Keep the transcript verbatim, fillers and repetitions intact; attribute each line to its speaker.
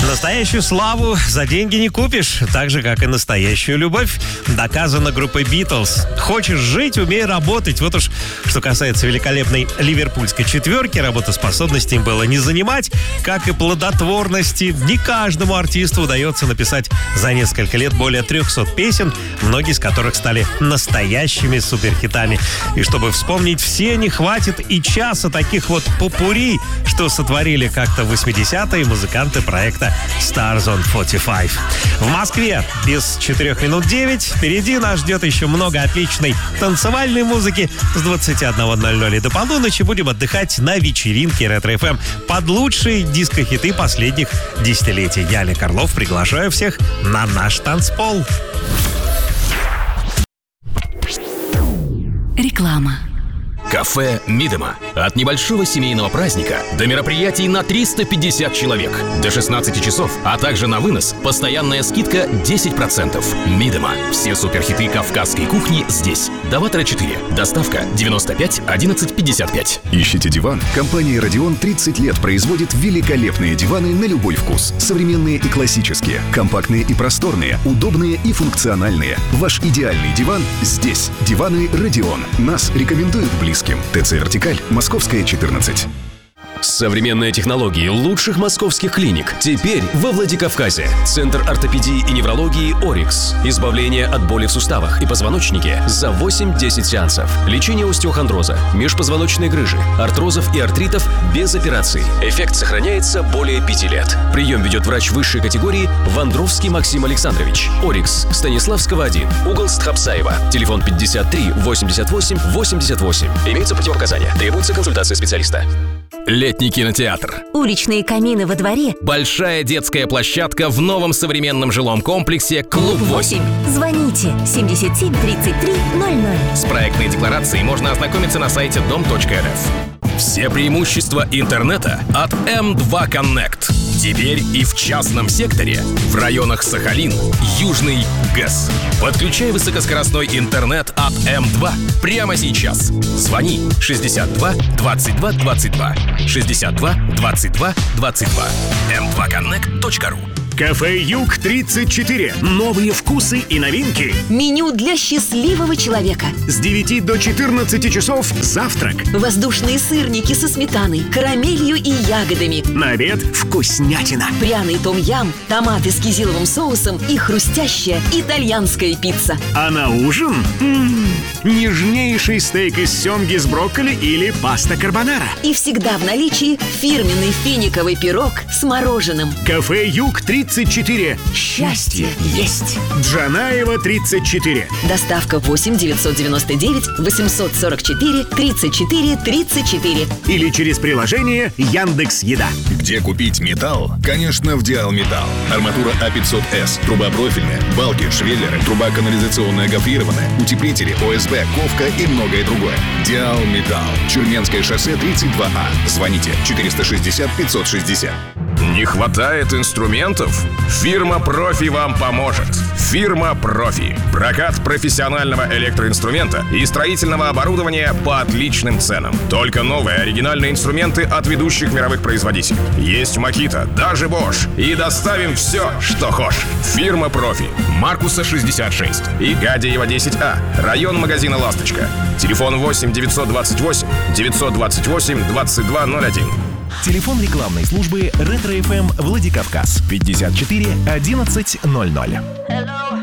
Speaker 1: Настоящую славу за деньги не купишь, так же, как и настоящую любовь. Доказано группой Beatles. Хочешь жить, умей работать. Вот уж что касается великолепной ливерпульской четверки, работоспособности им было не занимать, как и плодотворности. Не каждому артисту удается написать за несколько лет более трехсот песен, многие из которых стали настоящими суперхитами. И чтобы вспомнить все, не хватит и часа таких вот попурри, что сотворили как-то в восьмидесятые музыканты проекта Starzone сорок пять. В Москве без четырех минут девять. Впереди нас ждет еще много отличной танцевальной музыки. С двадцати одного ноль ноль и до полуночи будем отдыхать на вечеринке Ретро эф эм под лучшие диско-хиты последних десятилетий. Я, Олег Орлов, приглашаю всех на наш танцпол.
Speaker 2: Реклама.
Speaker 3: Кафе «Мидема». От небольшого семейного праздника до мероприятий на триста пятьдесят человек. До шестнадцати часов, а также на вынос постоянная скидка десять процентов. «Мидема». Все суперхиты кавказской кухни здесь. Даватора четыре. Доставка девяносто пять одиннадцать пятьдесят пять.
Speaker 4: Ищите диван? Компания «Родион» тридцать лет производит великолепные диваны на любой вкус. Современные и классические, компактные и просторные, удобные и функциональные. Ваш идеальный диван здесь. Диваны «Родион». Нас рекомендуют близко. ТЦ «Вертикаль», Московская, четырнадцать.
Speaker 3: Современные технологии лучших московских клиник теперь во Владикавказе. Центр ортопедии и неврологии «Орикс». Избавление от боли в суставах и позвоночнике за восемь-десять сеансов. Лечение остеохондроза, межпозвоночной грыжи, артрозов и артритов без операций. Эффект сохраняется более пяти лет. Прием ведет врач высшей категории Вандровский Максим Александрович. «Орикс», Станиславского, один, угол Стхапсаева. Телефон пятьдесят три восемьдесят восемь восемьдесят восемь. Имеются противопоказания. Требуется консультация специалиста. Летний кинотеатр.
Speaker 2: Уличные камины во дворе.
Speaker 3: Большая детская площадка в новом современном жилом комплексе «Клуб восемь».
Speaker 2: Звоните семьдесят семь тридцать три ноль ноль.
Speaker 3: С проектной декларацией можно ознакомиться на сайте дом точка эр эф. Все преимущества интернета от эм два Connect. Теперь и в частном секторе, в районах Сахалин, Южный ГЭС. Подключай высокоскоростной интернет от эм два прямо сейчас. Звони шестьдесят два двадцать два двадцать два. шестьдесят два двадцать два двадцать два. эм два коннект точка ру.
Speaker 5: Кафе «Юг тридцать четыре». Новые вкусы и новинки.
Speaker 2: Меню для счастливого человека.
Speaker 5: С девяти до четырнадцати часов завтрак.
Speaker 2: Воздушные сырники со сметаной, карамелью и ягодами.
Speaker 5: На обед вкуснятина.
Speaker 2: Пряный том-ям, томаты с кизиловым соусом и хрустящая итальянская пицца.
Speaker 5: А на ужин м-м, нежнейший стейк из семги с брокколи или паста карбонара.
Speaker 2: И всегда в наличии фирменный финиковый пирог с мороженым.
Speaker 5: Кафе «Юг тридцать четыре».
Speaker 2: Счастье есть.
Speaker 5: Джанаева, тридцать четыре.
Speaker 2: Доставка восемь девятьсот девяносто девять восемьсот сорок четыре тридцать четыре тридцать четыре.
Speaker 5: Или через приложение Яндекс.Еда.
Speaker 4: Где купить металл? Конечно, в Диал Металл. Арматура а пятьсот эс, труба профильная, балки, швеллеры, труба канализационная гофрированная, утеплители, о эс бэ, ковка и многое другое. Диал Металл. Тюрменское шоссе тридцать два а. Звоните четыреста шестьдесят пятьсот шестьдесят.
Speaker 6: Не хватает инструментов? Фирма «Профи» вам поможет. Фирма «Профи». Прокат профессионального электроинструмента и строительного оборудования по отличным ценам. Только новые оригинальные инструменты от ведущих мировых производителей. Есть Makita, даже Bosch. И доставим все, что хочешь. Фирма «Профи». Маркуса шестьдесят шесть и Гадяева десять а. Район магазина «Ласточка». Телефон восемь девятьсот двадцать восемь девятьсот двадцать восемь двадцать два ноль один.
Speaker 7: Телефон рекламной службы «Ретро эф эм» Владикавказ пятьдесят четыре одиннадцать ноль ноль.